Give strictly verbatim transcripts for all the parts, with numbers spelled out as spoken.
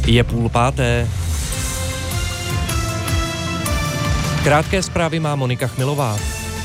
Je půl páté. Krátké zprávy má Monika Chmilová.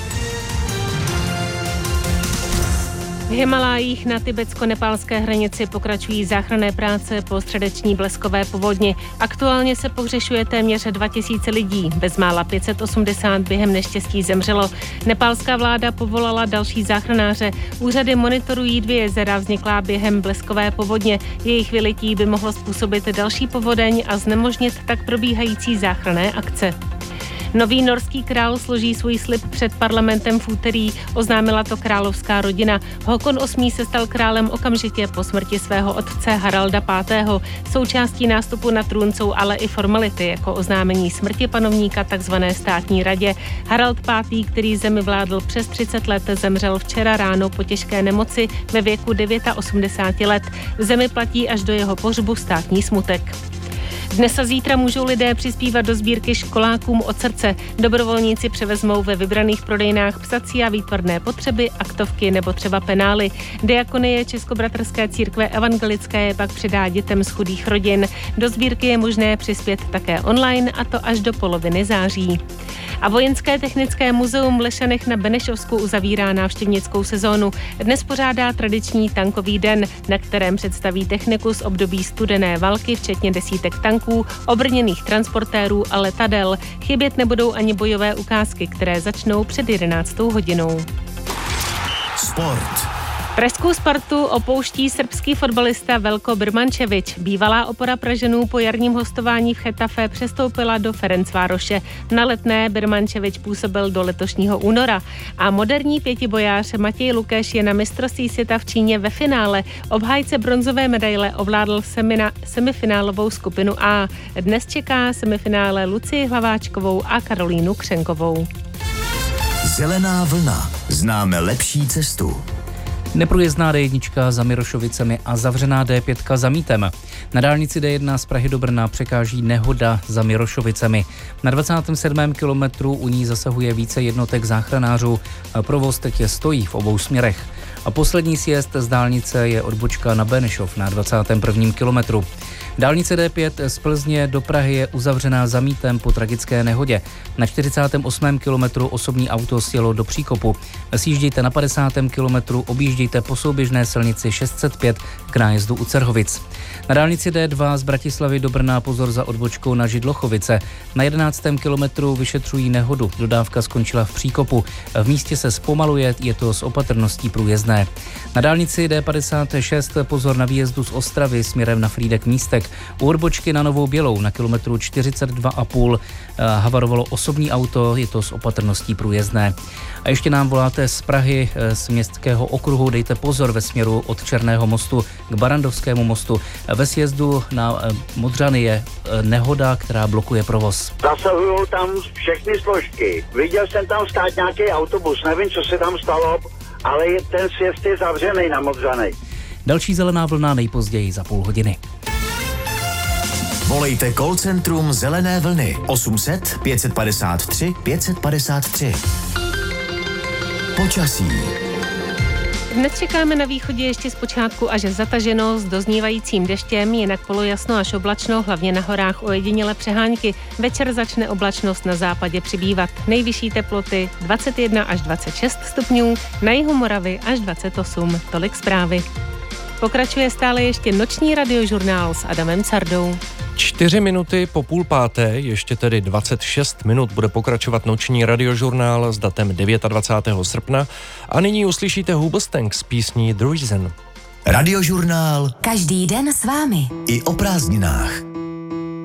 V Himalájích na tibetsko-nepálské hranici pokračují záchranné práce po středeční bleskové povodni. Aktuálně se pohřešuje téměř dva tisíce lidí, bezmála pět set osmdesát během neštěstí zemřelo. Nepálská vláda povolala další záchranáře. Úřady monitorují dvě jezera vzniklá během bleskové povodně. Jejich vylití by mohlo způsobit další povodeň a znemožnit tak probíhající záchranné akce. Nový norský král složí svůj slib před parlamentem v úterý, oznámila to královská rodina. Håkon osmý se stal králem okamžitě po smrti svého otce Haralda pátého. Součástí nástupu na trůn jsou ale i formality, jako oznámení smrti panovníka takzvané státní radě. Harald pátý, který zemi vládl přes třicet let, zemřel včera ráno po těžké nemoci ve věku osmdesáti devíti let. V zemi platí až do jeho pohřbu státní smutek. Dnes a zítra můžou lidé přispívat do sbírky školákům od srdce. Dobrovolníci převezmou ve vybraných prodejnách psací a výtvarné potřeby, aktovky nebo třeba penály. Diakonie Českobratrské církve evangelické pak předá dětem z chudých rodin. Do sbírky je možné přispět také online, a to až do poloviny září. A Vojenské technické muzeum v Lešanech na Benešovsku uzavírá návštěvnickou sezónu. Dnes pořádá tradiční tankový den, na kterém představí techniku z období studené války, včetně desítek tanků, obrněných transportérů a letadel. Chybět nebudou ani bojové ukázky, které začnou před jedenáctou hodinou. Sport. Pražskou Spartu opouští srbský fotbalista Veljko Birmančević. Bývalá opora Pražanů po jarním hostování v Chetafe přestoupila do Ferencvároše. Na Letné Birmančević působil do letošního února. A moderní pětibojář Matěj Lukeš je na mistrovství světa v Číně ve finále. Obhájce bronzové medaile ovládl semina, semifinálovou skupinu A. Dnes čeká semifinále Lucii Hlaváčkovou a Karolínu Křenkovou. Zelená vlna. Známe lepší cestu. Neprůjezdná D jedna za Mirošovicemi a zavřená D pět za Mítem. Na dálnici D jedna z Prahy do Brna překáží nehoda za Mirošovicemi. Na dvacátém sedmém kilometru u ní zasahuje více jednotek záchranářů. Provoz teď stojí v obou směrech. A poslední sjezd z dálnice je odbočka na Benešov na dvacátém prvním kilometru. Dálnice D pět z Plzně do Prahy je uzavřená za Mítem po tragické nehodě. Na čtyřicátém osmém kilometru osobní auto sjelo do příkopu. Sjíždějte na padesátém kilometru, objíždějte po souběžné silnici šest set pět k nájezdu u Cerhovic. Na dálnici D dva z Bratislavy do Brna pozor za odbočkou na Židlochovice. Na jedenáctém kilometru vyšetřují nehodu. Dodávka skončila v příkopu. V místě se zpomaluje, je to s opatrností průjezdné. Na dálnici D padesát šest pozor na výjezdu z Ostravy směrem na Frýdek Místek. U odbočky na Novou Bělou na kilometru čtyřicet dva a půl havarovalo osobní auto, je to s opatrností průjezdné. A ještě nám voláte z Prahy, z městského okruhu, dejte pozor ve směru od Černého mostu k Barandovskému mostu. Ve sjezdu na Modřany je nehoda, která blokuje provoz. Zasahujou tam všechny složky. Viděl jsem tam stát nějaký autobus, nevím, co se tam stalo, ale ten sjezd je zavřený na Modřany. Další zelená vlna nejpozději za půl hodiny. Volejte call centrum Zelené vlny osm set pět set padesát tři pět set padesát tři. Počasí. Dnes čekáme na východě ještě zpočátku až zataženo s doznívajícím deštěm, jinak polojasno až oblačno, hlavně na horách ojediněle přehánky. Večer začne oblačnost na západě přibývat. Nejvyšší teploty dvacet jedna až dvacet šest stupňů, na jihu Moravy až dvacet osm. Tolik zprávy. Pokračuje stále ještě noční radiožurnál s Adamem Cardou. Čtyři minuty po půl páté, ještě tedy dvacet šest minut, bude pokračovat noční radiožurnál s datem dvacátého devátého srpna a nyní uslyšíte Hoobastank s písní The Reason. Radiožurnál každý den s vámi. I o prázdninách.